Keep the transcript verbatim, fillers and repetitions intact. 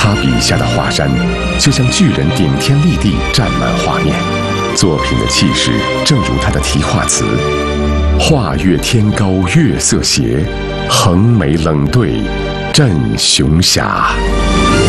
他笔下的华山，就像巨人顶天立地，占满画面。作品的气势，正如他的题画词：画越天高月色斜，横眉冷对震雄侠。